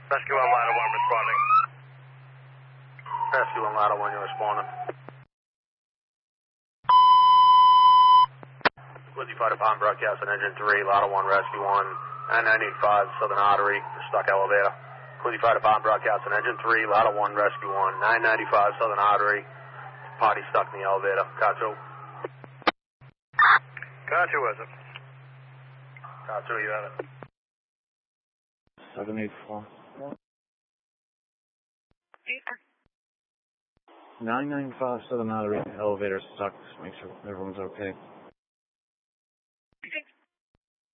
Rescue 1, Ladder 1 responding. Rescue 1, Ladder 1, you're responding. Quincy Fire Department broadcast on engine 3, Ladder 1, Rescue 1, 995 Southern Artery, stuck elevator. Quincy Fire Department broadcast on engine 3, Ladder 1, Rescue 1, 995 Southern Artery, party stuck in the elevator. Car 2. Car 2, is it? Car 2, you have it. 784. 995 Southern Artery, elevator stuck. Make sure everyone's okay.